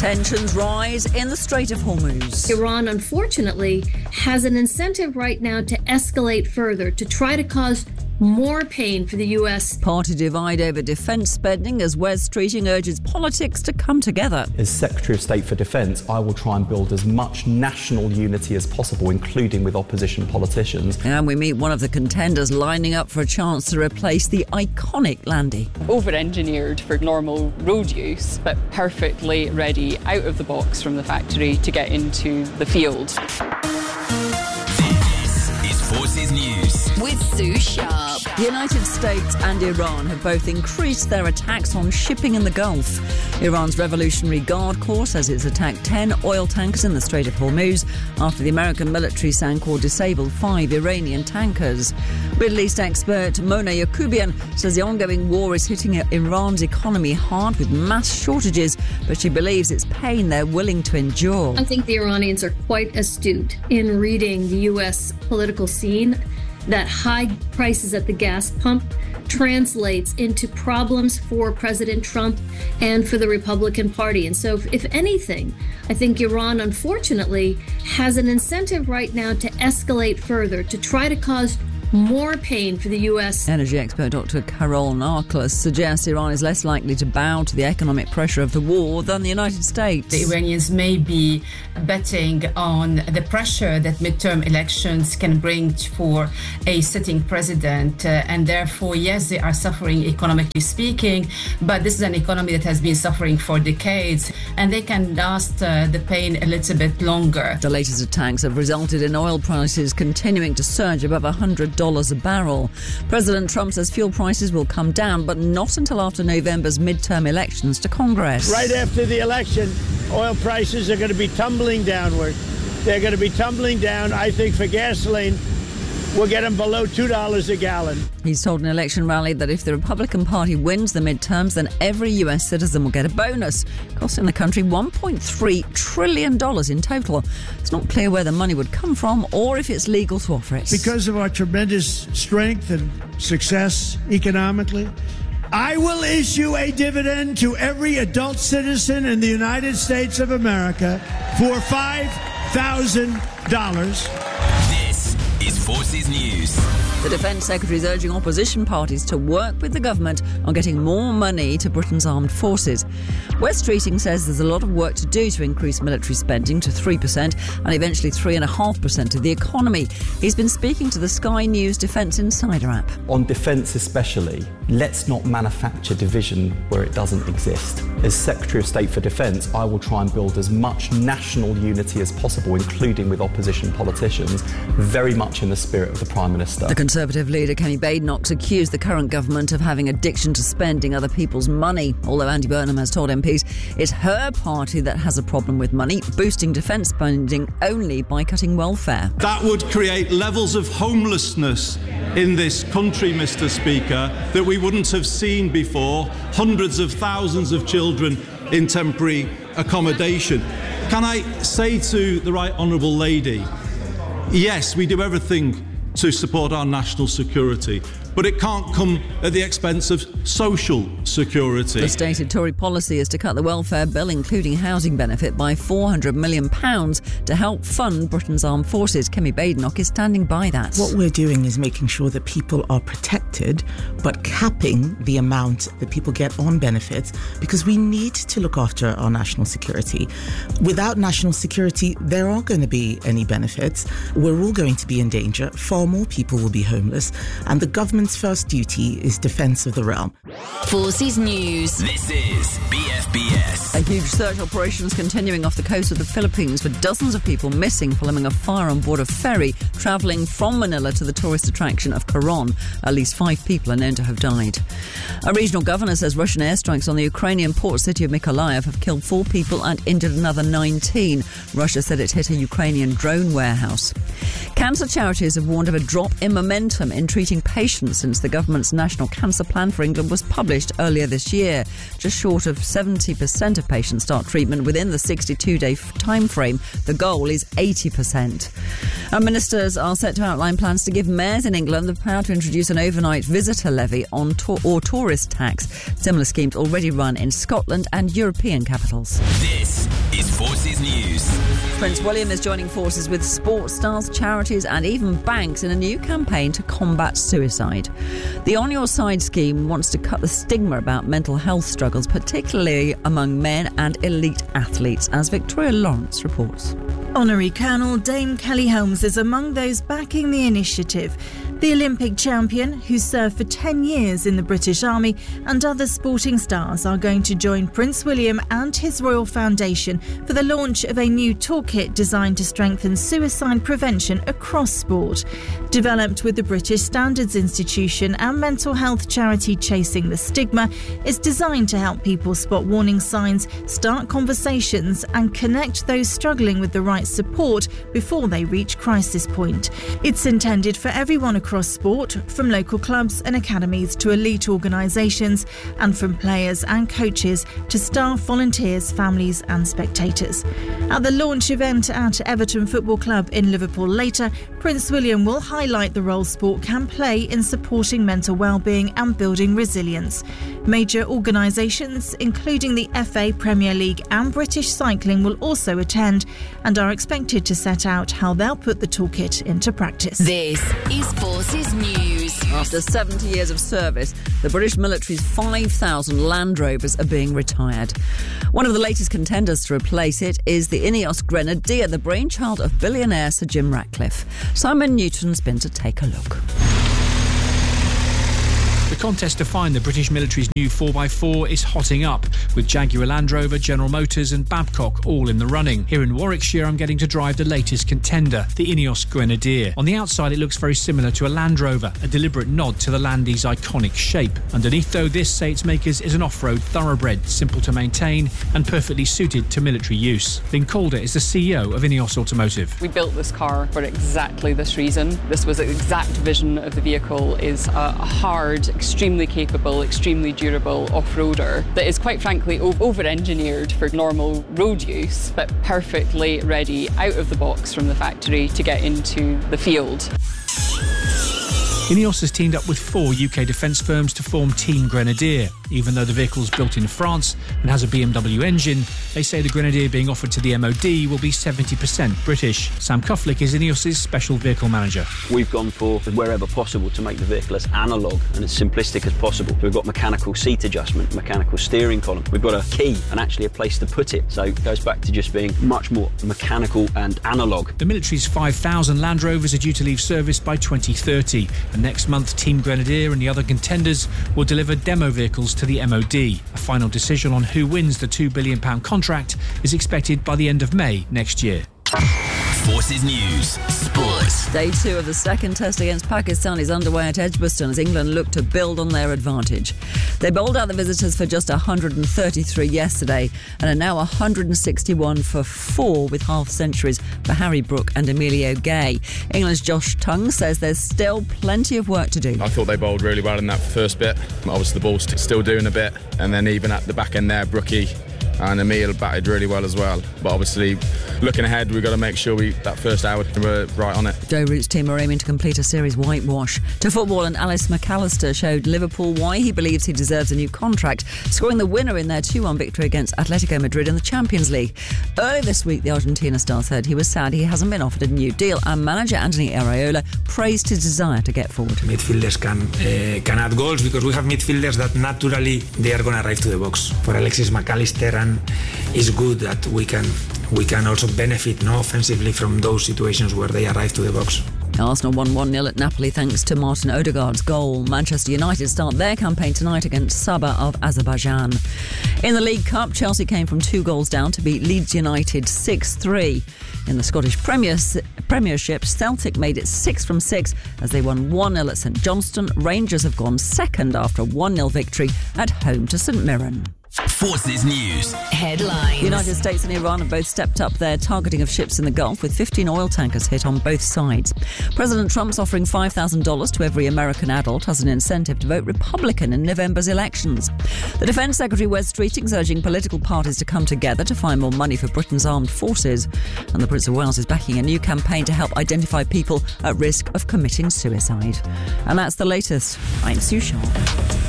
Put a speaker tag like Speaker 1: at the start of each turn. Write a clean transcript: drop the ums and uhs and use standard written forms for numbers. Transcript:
Speaker 1: Tensions rise in the Strait of Hormuz.
Speaker 2: Iran, unfortunately, has an incentive right now to escalate further, to try to cause more pain for the U.S.
Speaker 1: Party divide over defence spending as Wes Streeting urges politics to come together.
Speaker 3: As Secretary of State for Defence, I will try and build as much national unity as possible, including with opposition politicians.
Speaker 1: And we meet one of the contenders lining up for a chance to replace the iconic Landy.
Speaker 4: Over-engineered for normal road use, but perfectly ready out of the box from the factory to get into the field.
Speaker 5: This is Forces News
Speaker 1: with Sue Sharp. The United States and Iran have both increased their attacks on shipping in the Gulf. Iran's Revolutionary Guard Corps says it's attacked 10 oil tankers in the Strait of Hormuz after the American military sank or disabled 5 Iranian tankers. Middle East expert Mona Yacoubian says the ongoing war is hitting Iran's economy hard with mass shortages, but she believes it's pain they're willing to endure.
Speaker 2: I think the Iranians are quite astute in reading the U.S. political scene. That high prices at the gas pump translates into problems for President Trump and for the Republican Party. And so, if anything, I think Iran, unfortunately, has an incentive right now to escalate further, to try to cause more pain for the U.S.
Speaker 1: Energy expert Dr. Carol Narklis suggests Iran is less likely to bow to the economic pressure of the war than the United States.
Speaker 6: The Iranians may be betting on the pressure that midterm elections can bring for a sitting president. And therefore, yes, they are suffering economically speaking, but this is an economy that has been suffering for decades, and they can last the pain a little bit longer.
Speaker 1: The latest attacks have resulted in oil prices continuing to surge above $100 a barrel. President Trump says fuel prices will come down, but not until after November's midterm elections to Congress.
Speaker 7: Right after the election, oil prices are going to be tumbling downward. They're going to be tumbling down, I think, for gasoline. We'll get them below $2 a gallon.
Speaker 1: He's told an election rally that if the Republican Party wins the midterms, then every US citizen will get a bonus, costing the country $1.3 trillion in total. It's not clear where the money would come from or if it's legal to offer it.
Speaker 8: Because of our tremendous strength and success economically, I will issue a dividend to every adult citizen in the United States of America for $5,000.
Speaker 5: Is Forces News.
Speaker 1: The Defence Secretary is urging opposition parties to work with the government on getting more money to Britain's armed forces. Wes Streeting says there's a lot of work to do to increase military spending to 3% and eventually 3.5% of the economy. He's been speaking to the Sky News Defence Insider app.
Speaker 3: On defence especially, let's not manufacture division where it doesn't exist. As Secretary of State for Defence, I will try and build as much national unity as possible, including with opposition politicians, very much in the spirit of the Prime Minister.
Speaker 1: The Conservative leader Kemi Badenoch's accused the current government of having addiction to spending other people's money, although Andy Burnham has told MPs it's her party that has a problem with money, boosting defence spending only by cutting welfare.
Speaker 9: That would create levels of homelessness in this country, Mr. Speaker, that we wouldn't have seen before. Hundreds of thousands of children in temporary accommodation. Can I say to the Right Honourable Lady, yes, we do everything to support our national security, but it can't come at the expense of social security.
Speaker 1: The stated Tory policy is to cut the welfare bill, including housing benefit, by £400 million to help fund Britain's armed forces. Kemi Badenoch is standing by that.
Speaker 10: What we're doing is making sure that people are protected, but capping the amount that people get on benefits, because we need to look after our national security. Without national security, there aren't going to be any benefits. We're all going to be in danger. Far more people will be homeless, and the government's first duty is defence of the realm.
Speaker 5: Forces News. This is BFBS.
Speaker 1: A huge search operation is continuing off the coast of the Philippines with dozens of people missing following a fire on board a ferry travelling from Manila to the tourist attraction of Coron. At least 5 people are known to have died. A regional governor says Russian airstrikes on the Ukrainian port city of Mykolaiv have killed 4 people and injured another 19. Russia said it hit a Ukrainian drone warehouse. Cancer charities have warned of a drop in momentum in treating patients since the government's National Cancer Plan for England was published earlier this year. Just short of 70% of patients start treatment within the 62-day time frame. The goal is 80%. And ministers are set to outline plans to give mayors in England the power to introduce an overnight visitor levy or tourist tax. Similar schemes already run in Scotland and European capitals.
Speaker 5: This is Forces News.
Speaker 1: Prince William is joining forces with sports stars, charities and even banks in a new campaign to combat suicide. The On Your Side scheme wants to cut the stigma about mental health struggles, particularly among men and elite athletes, as Victoria Lawrence reports.
Speaker 11: Honorary Colonel Dame Kelly Holmes is among those backing the initiative. The Olympic champion, who served for 10 years in the British Army, and other sporting stars are going to join Prince William and his Royal Foundation for the launch of a new toolkit designed to strengthen suicide prevention across sport. Developed with the British Standards Institution and mental health charity Chasing the Stigma, it's designed to help people spot warning signs, start conversations and connect those struggling with the right support before they reach crisis point. It's intended for everyone across sport, from local clubs and academies to elite organisations, and from players and coaches to staff, volunteers, families and spectators. At the launch event at Everton Football Club in Liverpool later, Prince William will highlight the role sport can play in supporting mental well-being and building resilience. Major organisations, including the FA, Premier League and British Cycling, will also attend and are expected to set out how they'll put the toolkit into practice.
Speaker 5: This is Forces News.
Speaker 1: After 70 years of service, the British military's 5,000 Land Rovers are being retired. One of the latest contenders to replace it is the Ineos Grenadier, the brainchild of billionaire Sir Jim Ratcliffe. Simon Newton's been to take a look.
Speaker 12: The contest to find the British military's new 4x4 is hotting up, with Jaguar Land Rover, General Motors and Babcock all in the running. Here in Warwickshire, I'm getting to drive the latest contender, the Ineos Grenadier. On the outside, it looks very similar to a Land Rover, a deliberate nod to the Landy's iconic shape. Underneath, though, this, say its makers, is an off-road thoroughbred, simple to maintain and perfectly suited to military use. Lynn Calder is the CEO of Ineos Automotive.
Speaker 4: We built this car for exactly this reason. This was the exact vision of the vehicle, is a hard, extremely capable, extremely durable off-roader that is quite frankly over-engineered for normal road use, but perfectly ready out of the box from the factory to get into the field.
Speaker 12: Ineos has teamed up with 4 UK defence firms to form Team Grenadier. Even though the vehicle's built in France and has a BMW engine, they say the Grenadier being offered to the MOD will be 70% British. Sam Kufflick is Ineos' special vehicle manager.
Speaker 13: We've gone for, wherever possible, to make the vehicle as analogue and as simplistic as possible. We've got mechanical seat adjustment, mechanical steering column. We've got a key and actually a place to put it. So it goes back to just being much more mechanical and analogue.
Speaker 12: The military's 5,000 Land Rovers are due to leave service by 2030. And next month, Team Grenadier and the other contenders will deliver demo vehicles to the MOD. A final decision on who wins the £2 billion contract is expected by the end of May next year.
Speaker 5: Forces News Sports.
Speaker 1: Day 2 of the second test against Pakistan is underway at Edgbaston as England look to build on their advantage. They bowled out the visitors for just 133 yesterday and are now 161 for 4 with half centuries for Harry Brook and Emilio Gay. England's Josh Tongue says there's still plenty of work to do.
Speaker 14: I thought they bowled really well in that first bit. Obviously the ball's still doing a bit, and then even at the back end there, Brookie and Emil batted really well as well. But obviously, looking ahead, we've got to make sure that first hour we're right on it.
Speaker 1: Joe Root's team are aiming to complete a series whitewash. To football, and Alice McAllister showed Liverpool why he believes he deserves a new contract, scoring the winner in their 2-1 victory against Atletico Madrid in the Champions League. Earlier this week, the Argentina star said he was sad he hasn't been offered a new deal, and manager Anthony Areola praised his desire to get forward.
Speaker 15: Midfielders can add goals because we have midfielders that naturally they are going to arrive to the box. For Alexis McAllister, and it's good that we can also benefit offensively from those situations where they arrive to the box.
Speaker 1: Arsenal won 1-0 at Napoli thanks to Martin Odegaard's goal. Manchester United start their campaign tonight against Sabah of Azerbaijan. In the League Cup, Chelsea came from 2 goals down to beat Leeds United 6-3. In the Scottish Premiership, Celtic made it 6 from 6 as they won 1-0 at St Johnstone. Rangers have gone second after a 1-0 victory at home to St Mirren.
Speaker 5: Forces News.
Speaker 1: Headlines. The United States and Iran have both stepped up their targeting of ships in the Gulf, with 15 oil tankers hit on both sides. President Trump's offering $5,000 to every American adult as an incentive to vote Republican in November's elections. The Defence Secretary Wes Streeting's urging political parties to come together to find more money for Britain's armed forces. And the Prince of Wales is backing a new campaign to help identify people at risk of committing suicide. And that's the latest. I'm Sue Sharp.